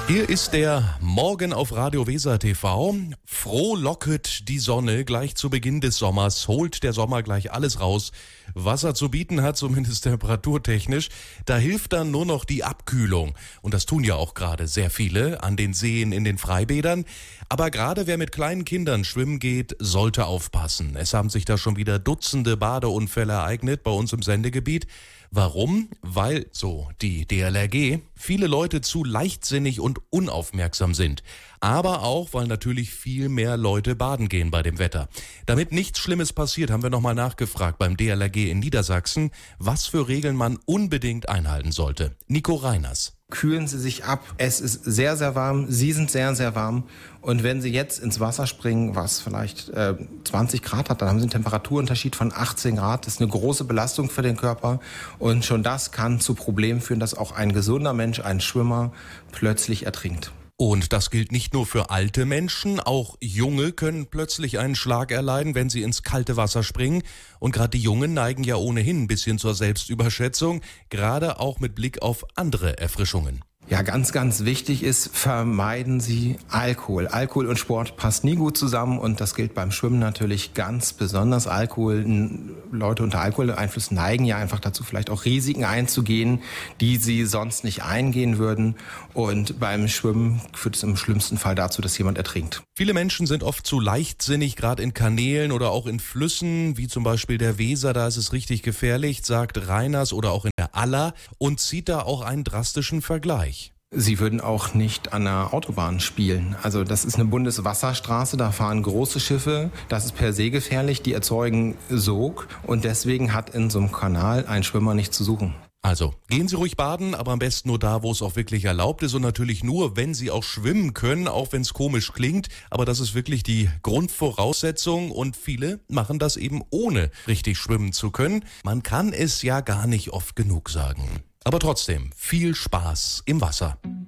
Hier ist der Morgen auf Radio Weser TV. Frohlocket die Sonne gleich zu Beginn des Sommers, holt der Sommer gleich alles raus, was er zu bieten hat, zumindest temperaturtechnisch. Da hilft dann nur noch die Abkühlung. Und das tun ja auch gerade sehr viele an den Seen, in den Freibädern. Aber gerade wer mit kleinen Kindern schwimmen geht, sollte aufpassen. Es haben sich da schon wieder Dutzende Badeunfälle ereignet bei uns im Sendegebiet. Warum? Weil, so die DLRG, viele Leute zu leichtsinnig und unaufmerksam sind. Aber auch, weil natürlich viel mehr Leute baden gehen bei dem Wetter. Damit nichts Schlimmes passiert, haben wir nochmal nachgefragt beim DLRG in Niedersachsen, was für Regeln man unbedingt einhalten sollte. Nico Reiners. Kühlen Sie sich ab. Es ist sehr, sehr warm. Sie sind sehr, sehr warm. Und wenn Sie jetzt ins Wasser springen, was vielleicht 20 Grad hat, dann haben Sie einen Temperaturunterschied von 18 Grad. Das ist eine große Belastung für den Körper. Und schon das kann zu Problemen führen, dass auch ein gesunder Mensch, ein Schwimmer, plötzlich ertrinkt. Und das gilt nicht nur für alte Menschen, auch Junge können plötzlich einen Schlag erleiden, wenn sie ins kalte Wasser springen. Und gerade die Jungen neigen ja ohnehin ein bisschen zur Selbstüberschätzung, gerade auch mit Blick auf andere Erfrischungen. Ja, ganz, ganz wichtig ist, vermeiden Sie Alkohol. Alkohol und Sport passt nie gut zusammen und das gilt beim Schwimmen natürlich ganz besonders. Leute unter Alkoholeinfluss neigen ja einfach dazu, vielleicht auch Risiken einzugehen, die sie sonst nicht eingehen würden. Und beim Schwimmen führt es im schlimmsten Fall dazu, dass jemand ertrinkt. Viele Menschen sind oft zu leichtsinnig, gerade in Kanälen oder auch in Flüssen, wie zum Beispiel der Weser, da ist es richtig gefährlich, sagt Reiners, oder auch in der Aller, und zieht da auch einen drastischen Vergleich. Sie würden auch nicht an der Autobahn spielen. Also das ist eine Bundeswasserstraße, da fahren große Schiffe. Das ist per se gefährlich, die erzeugen Sog und deswegen hat in so einem Kanal ein Schwimmer nichts zu suchen. Also, gehen Sie ruhig baden, aber am besten nur da, wo es auch wirklich erlaubt ist und natürlich nur, wenn Sie auch schwimmen können, auch wenn es komisch klingt. Aber das ist wirklich die Grundvoraussetzung und viele machen das eben ohne richtig schwimmen zu können. Man kann es ja gar nicht oft genug sagen. Aber trotzdem, viel Spaß im Wasser.